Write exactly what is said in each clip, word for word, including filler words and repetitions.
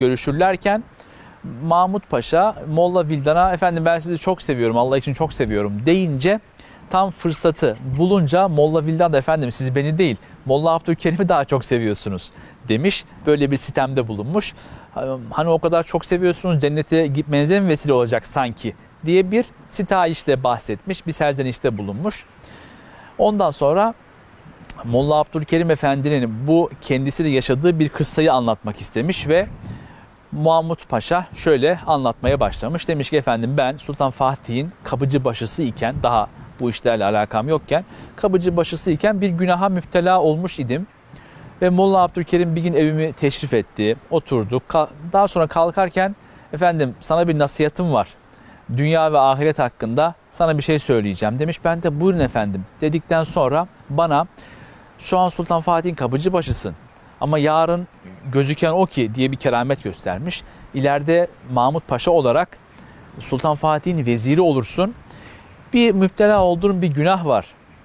görüşürlerken Mahmut Paşa Molla Vildan'a efendim ben sizi çok seviyorum, Allah için çok seviyorum deyince tam fırsatı bulunca Molla Vildan da efendim siz beni değil Molla Abdülkerim'i daha çok seviyorsunuz demiş. Böyle bir sitemde bulunmuş. Hani o kadar çok seviyorsunuz cennete gitmenize mi vesile olacak sanki diye bir sitayişle bahsetmiş. Bir serzenişte bulunmuş. Ondan sonra Molla Abdülkerim Efendi'nin bu kendisiyle yaşadığı bir kıssayı anlatmak istemiş ve Mahmut Paşa şöyle anlatmaya başlamış. Demiş ki efendim ben Sultan Fatih'in kapıcı başısı iken daha bu işlerle alakam yokken kapıcı başısı iken bir günaha müptela olmuş idim. Ve Molla Abdülkerim bir gün evimi teşrif etti. Oturduk. Daha sonra kalkarken efendim sana bir nasihatım var. Dünya ve ahiret hakkında sana bir şey söyleyeceğim demiş. Ben de buyurun efendim dedikten sonra bana şu an Sultan Fatih'in kapıcı başısın. Ama yarın gözüken o ki diye bir keramet göstermiş. İleride Mahmut Paşa olarak Sultan Fatih'in veziri olursun. Bir müptela olduğun bir günah var.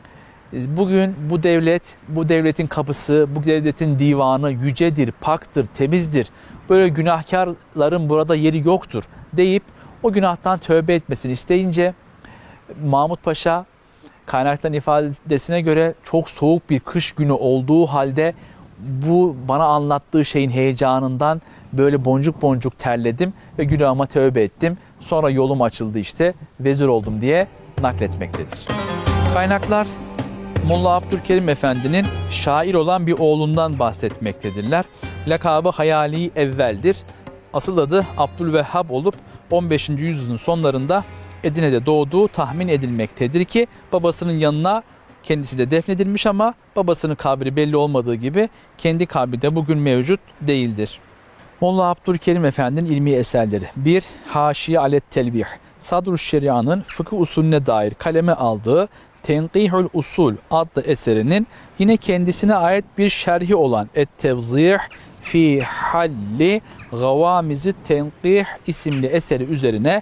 Bugün bu devlet, bu devletin kapısı, bu devletin divanı yücedir, paktır, temizdir. Böyle günahkarların burada yeri yoktur deyip o günahtan tövbe etmesini isteyince Mahmut Paşa kaynakların ifadesine göre çok soğuk bir kış günü olduğu halde bu bana anlattığı şeyin heyecanından böyle boncuk boncuk terledim ve günahıma tövbe ettim. Sonra yolum açıldı işte vezir oldum diye nakletmektedir. Kaynaklar Molla Abdülkerim Efendi'nin şair olan bir oğlundan bahsetmektedirler. Lakabı Hayali Evvel'dir. Asıl adı Abdülvehhab olup on beşinci yüzyılın sonlarında Edirne'de doğduğu tahmin edilmektedir ki babasının yanına kendisi de defnedilmiş ama babasının kabri belli olmadığı gibi kendi kabri de bugün mevcut değildir. Molla Abdülkerim Efendi'nin ilmi eserleri. bir Haşiye alet telvih. Sadr-ı Şeria'nın fıkıh usulüne dair kaleme aldığı Tenkihül Usul adlı eserinin yine kendisine ait bir şerhi olan Et-Tevzih fi Halli Gavamizi Tenkih isimli eseri üzerine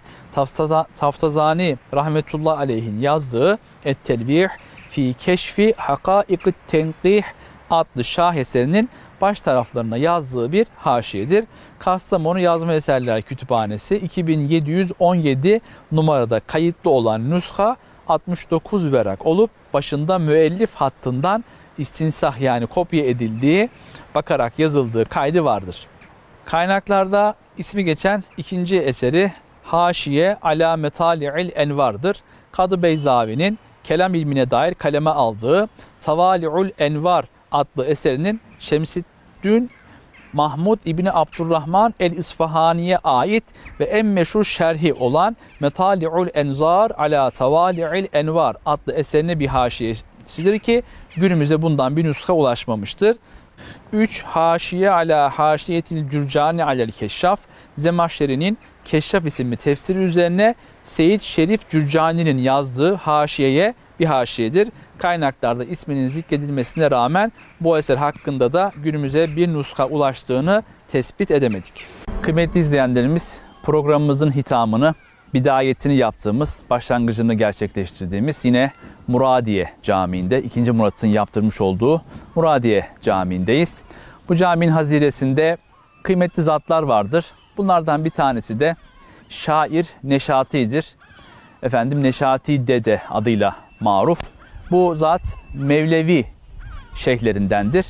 Taftazani rahmetullahi aleyhin yazdığı Et-Telvih fi Keşfi Hakaik-i Tenkih adlı şaheserinin baş taraflarına yazdığı bir haşiyedir. Kastamonu Yazma Eserler Kütüphanesi iki bin yedi yüz on yedi numarada kayıtlı olan nüsha altmış dokuz verak olup başında müellif hattından istinsah yani kopya edildiği, bakarak yazıldığı kaydı vardır. Kaynaklarda ismi geçen ikinci eseri Haşiye ala Metali'il Envar'dır. Kadı Beyzavi'nin kelam ilmine dair kaleme aldığı Tavali'ül Envar adlı eserinin Şemsiddin Mahmud İbni Abdurrahman el-İsfahani'ye ait ve en meşhur şerhi olan Metali'ül Enzar ala Tavali'il Envar adlı eserine bir haşiyesidir ki günümüzde bundan bir nüsha ulaşmamıştır. üç Haşiye ala Haşiyetil Cürcani alel Keşşaf. Zemahşeri'nin Keşşaf isimli tefsiri üzerine Seyyid Şerif Cürcani'nin yazdığı haşiyeye bir haşiyedir. Kaynaklarda isminin zikredilmesine rağmen bu eser hakkında da günümüze bir nuska ulaştığını tespit edemedik. Kıymetli izleyenlerimiz, programımızın hitamını, bidayetini yaptığımız, başlangıcını gerçekleştirdiğimiz yine Muradiye Camii'nde, ikinci. Murat'ın yaptırmış olduğu Muradiye Camii'ndeyiz. Bu caminin haziresinde kıymetli zatlar vardır. Bunlardan bir tanesi de şair Neşati'dir. Efendim Neşati Dede adıyla maruf. Bu zat Mevlevi şeyhlerindendir.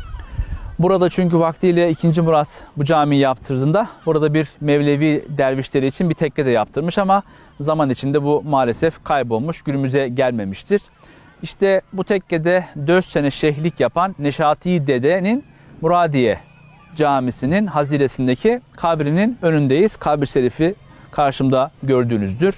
Burada çünkü vaktiyle ikinci. Murat bu camiyi yaptırdığında burada bir Mevlevi dervişleri için bir tekke de yaptırmış ama zaman içinde bu maalesef kaybolmuş, günümüze gelmemiştir. İşte bu tekkede dört sene şeyhlik yapan Neşati Dede'nin Muradiye Camisi'nin haziresindeki kabrinin önündeyiz. Kabir şerifi karşımda gördüğünüzdür.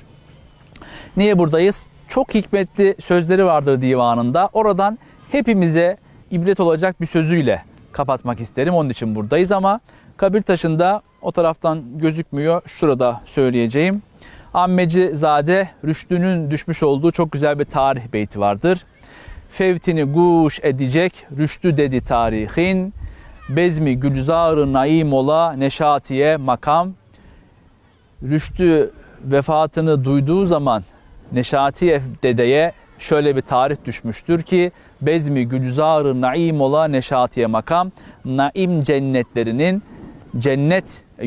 Niye buradayız? Çok hikmetli sözleri vardır divanında. Oradan hepimize ibret olacak bir sözüyle kapatmak isterim. Onun için buradayız ama kabir taşında o taraftan gözükmüyor. Şurada söyleyeceğim. Ammecizade Rüştü'nün düşmüş olduğu çok güzel bir tarih beyti vardır. Fevtini guş edecek Rüştü dedi tarihin. Bezmi gülzar-ı naim ola Neşatiye makam. Rüştü vefatını duyduğu zaman Neşati Dede'ye şöyle bir tarih düşmüştür ki Bezmi gülzar-ı naim ola Neşatiye makam. Naim cennetlerinin cennet